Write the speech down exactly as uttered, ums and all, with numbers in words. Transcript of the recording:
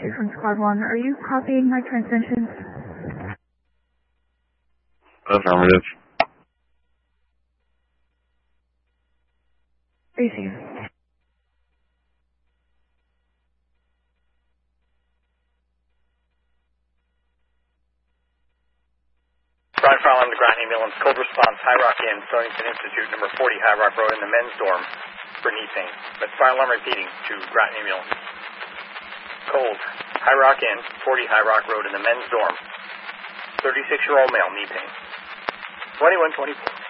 two from Squad one. Are you copying my transmissions? Affirmative. Receive. Brian Farrell on the ground ambulance. Cold response, High Rock Inn, Stonington Institute, number forty High Rock Road in the men's dorm for knee pain. But fire alarm repeating to Groton ambulance. Cold, High Rock Inn, forty High Rock Road in the men's dorm. thirty-six-year-old male, knee pain. twenty-one twenty-four.